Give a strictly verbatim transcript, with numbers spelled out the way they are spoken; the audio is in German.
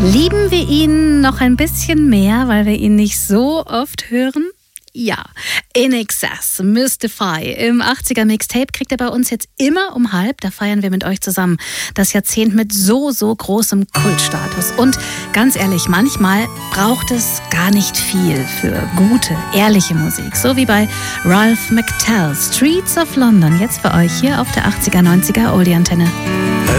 Lieben wir ihn noch ein bisschen mehr, weil wir ihn nicht so oft hören? Ja, In Excess, Mystify. Im achtziger Mixtape kriegt er bei uns jetzt immer um halb. Da feiern wir mit euch zusammen das Jahrzehnt mit so, so großem Kultstatus. Und ganz ehrlich, manchmal braucht es gar nicht viel für gute, ehrliche Musik. So wie bei Ralph McTell, Streets of London. Jetzt für euch hier auf der achtziger, neunziger Oldie-Antenne.